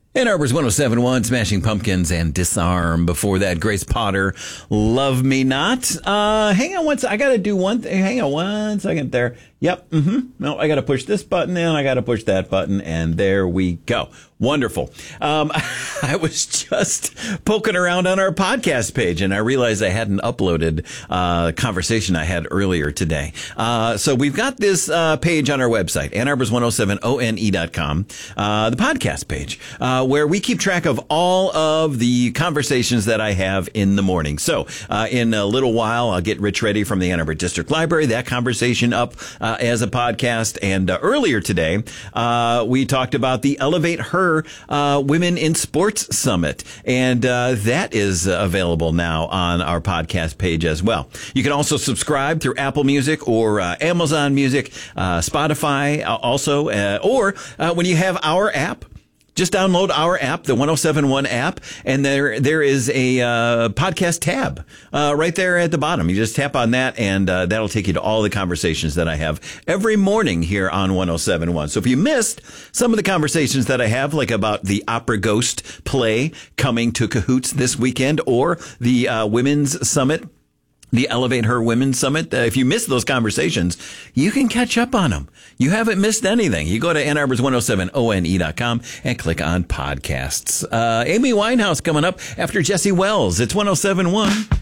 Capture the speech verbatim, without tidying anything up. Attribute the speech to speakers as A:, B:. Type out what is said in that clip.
A: Ann Arbor's one oh seven point one, Smashing Pumpkins and Disarm. Before that, Grace Potter, Love Me Not. Uh, hang on one second. I got to do one thing. Hang on one second there. Yep. Mm-hmm. No, I got to push this button and I got to push that button. And there we go. Wonderful. Um, I was just poking around on our podcast page and I realized I hadn't uploaded uh, a conversation I had earlier today. Uh, so we've got this uh, page on our website, Ann Arbor's one oh seven O N E dot com, uh, the podcast page, uh, where we keep track of all of the conversations that I have in the morning. So uh, in a little while, I'll get Rich ready from the Ann Arbor District Library, that conversation up uh, as a podcast. And uh, earlier today, uh, we talked about the Elevate Her Uh, Women in Sports Summit. And uh, that is available now on our podcast page as well. You can also subscribe through Apple Music or uh, Amazon Music, uh, Spotify uh, also, uh, or uh, when you have our app, just download our app, the one oh seven point one app, and there there is a uh, podcast tab uh, right there at the bottom. You just tap on that, and uh, that'll take you to all the conversations that I have every morning here on one oh seven point one. So if you missed some of the conversations that I have, like about the Opera Ghost play coming to Cahoots this weekend, or the uh, Women's Summit, the Elevate Her Women's Summit. Uh, if you missed those conversations, you can catch up on them. You haven't missed anything. You go to Ann Arbor's one oh seven O N E dot com and click on podcasts. Uh, Amy Winehouse coming up after Jesse Wells. It's one oh seven point one.